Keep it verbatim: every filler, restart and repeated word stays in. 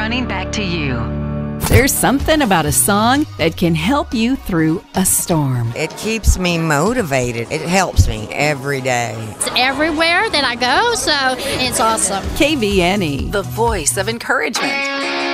running back to you. There's something about a song that can help you through a storm. It keeps me motivated. It helps me every day. It's everywhere that I go, so it's awesome. K V N E, the voice of encouragement.